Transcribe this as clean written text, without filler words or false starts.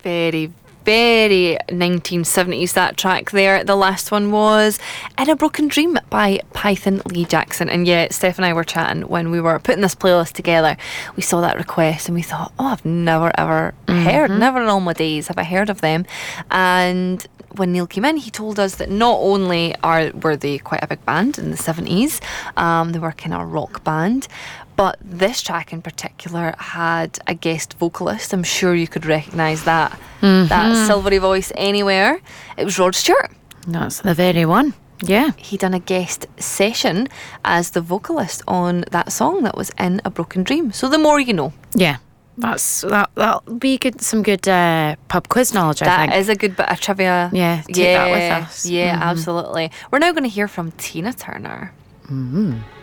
Very, very 1970s, that track there. The last one was In a Broken Dream by Python Lee Jackson. And yeah, Steph and I were chatting when we were putting this playlist together. We saw that request and we thought, oh, I've never ever heard, never in all my days have I heard of them. And when Neil came in, he told us that not only were they quite a big band in the 70s, they were kind of a rock band, but this track in particular had a guest vocalist. I'm sure you could recognise that silvery voice anywhere. It was Rod Stewart. That's the very one. Yeah. He done a guest session as the vocalist on that song that was In a Broken Dream. So the more you know. Yeah. That'll be good. Some good pub quiz knowledge, I think. That is a good bit of trivia. Yeah, take that with us. Yeah, absolutely. We're now going to hear from Tina Turner.